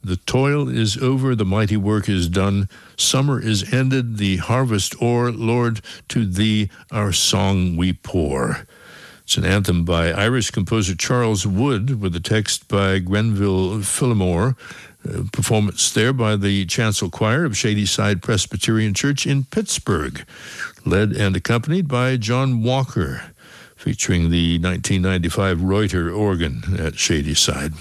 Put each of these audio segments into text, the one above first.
The toil is over, the mighty work is done. Summer is ended, the harvest o'er. Lord, to thee our song we pour. It's an anthem by Irish composer Charles Wood with a text by Grenville Phillimore. Performance there by the Chancel Choir of Shadyside Presbyterian Church in Pittsburgh, led and accompanied by John Walker, featuring the 1995 Reuter organ at Shadyside.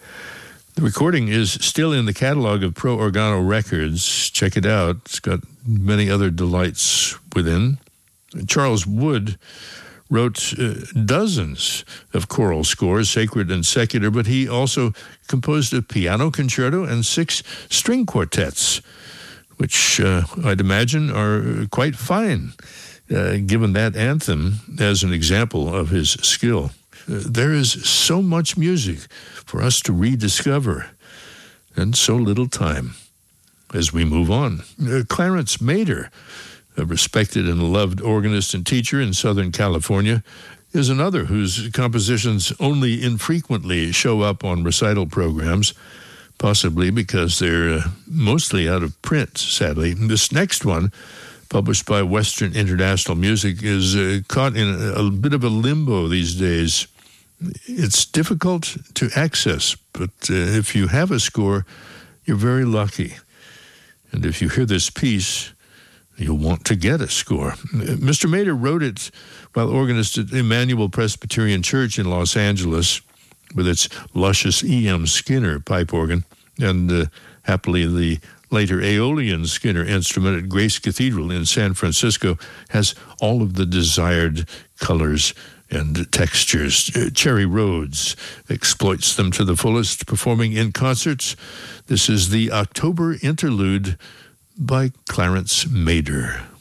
The recording is still in the catalog of Pro Organo Records. Check it out. It's got many other delights within. Charles Wood wrote dozens of choral scores, sacred and secular, but he also composed a piano concerto and 6 string quartets, which I'd imagine are quite fine, given that anthem as an example of his skill. There is so much music for us to rediscover, and so little time as we move on. Clarence Mader, a respected and loved organist and teacher in Southern California, is another whose compositions only infrequently show up on recital programs, possibly because they're mostly out of print, sadly. This next one, published by Western International Music, is caught in a bit of a limbo these days. It's difficult to access, but if you have a score, you're very lucky. And if you hear this piece, you'll want to get a score. Mr. Mader wrote it while organist at Emmanuel Presbyterian Church in Los Angeles with its luscious E.M. Skinner pipe organ, and happily the later Aeolian Skinner instrument at Grace Cathedral in San Francisco has all of the desired colors and textures. Cherry Rhodes exploits them to the fullest, performing in concerts. This is the October Interlude by Clarence Mader.